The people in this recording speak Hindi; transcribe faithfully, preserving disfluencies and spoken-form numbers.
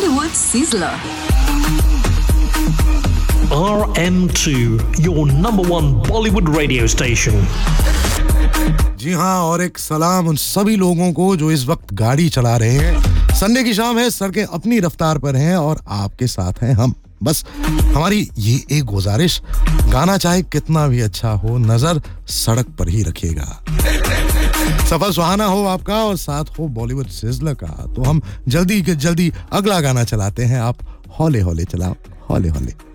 Bollywood Sizzler. R M two, your number one Bollywood radio station. जी हाँ, और एक सलाम उन सभी लोगों को जो इस वक्त गाड़ी चला रहे हैं। संडे की शाम है, सड़कें अपनी रफ्तार पर हैं और आपके साथ हैं हम। बस हमारी ये एक गुजारिश, गाना चाहे कितना भी अच्छा हो, नजर सड़क पर ही रखिएगा। सफर सुहाना हो आपका और साथ हो बॉलीवुड सिज़लर का। तो हम जल्दी के जल्दी अगला गाना चलाते हैं। आप हौले हौले चलाओ, हौले हौले।